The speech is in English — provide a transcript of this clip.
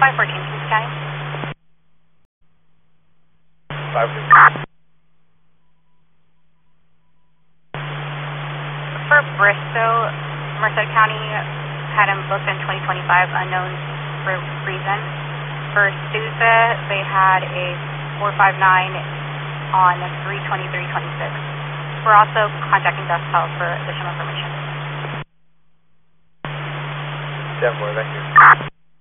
514, Kings County. 514. For Bristow, Merced County had him booked in 2025, unknown for reason. For Sousa, they had a 459 on 3/23/26. We're also contacting Dust Health for additional information. 10-4, thank you.